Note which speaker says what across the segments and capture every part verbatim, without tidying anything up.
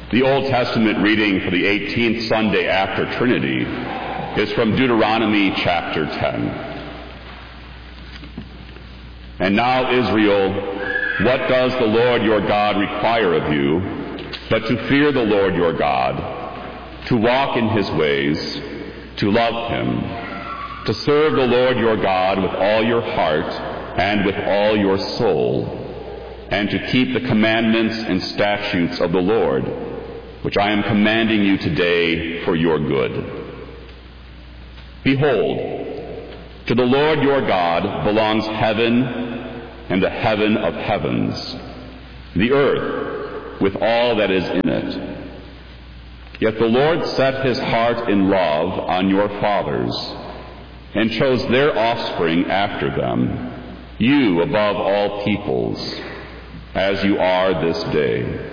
Speaker 1: The Old Testament reading for the eighteenth Sunday after Trinity is from Deuteronomy chapter ten. And now, Israel, what does the Lord your God require of you, but to fear the Lord your God, to walk in his ways, to love him, to serve the Lord your God with all your heart and with all your soul, and to keep the commandments and statutes of the Lord, which I am commanding you today for your good. Behold, to the Lord your God belongs heaven and the heaven of heavens, the earth with all that is in it. Yet the Lord set his heart in love on your fathers, and chose their offspring after them, you above all peoples, as you are this day.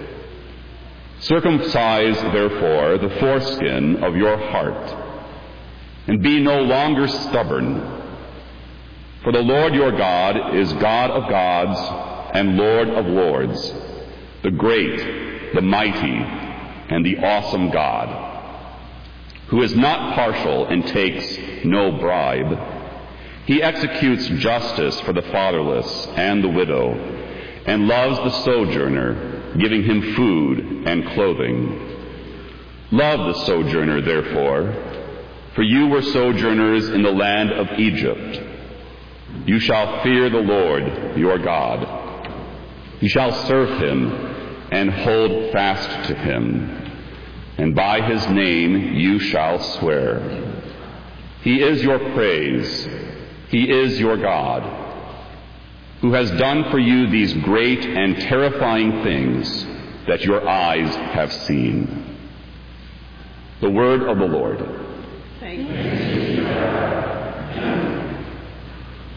Speaker 1: Circumcise, therefore, the foreskin of your heart, and be no longer stubborn. For the Lord your God is God of gods and Lord of lords, the great, the mighty, and the awesome God, who is not partial and takes no bribe. He executes justice for the fatherless and the widow, and loves the sojourner, giving him food and clothing. Love the sojourner, therefore, for you were sojourners in the land of Egypt. You shall fear the Lord your God. You shall serve him and hold fast to him, and by his name you shall swear. He is your praise. He is your God, who has done for you these great and terrifying things that your eyes have seen. The word of the Lord.
Speaker 2: Thank you.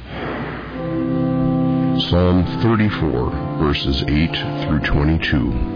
Speaker 3: Psalm thirty-four, verses eight through twenty-two.